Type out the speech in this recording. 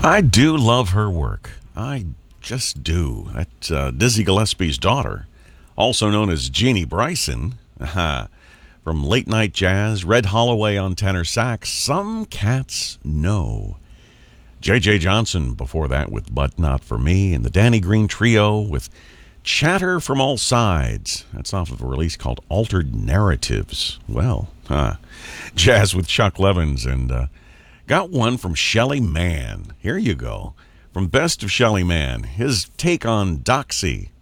I do love her work. I just do. That's Dizzy Gillespie's daughter, also known as Jeannie Bryson. Aha. From Late Night Jazz, Red Holloway on tenor sax, Some Cats Know. J.J. Johnson before that with But Not For Me, and the Danny Green Trio with Chatter From All Sides. That's off of a release called Altered Narratives. Well, jazz with Chuck Levins, and got one from Shelly Manne. Here you go. From Best of Shelly Manne, his take on Doxy.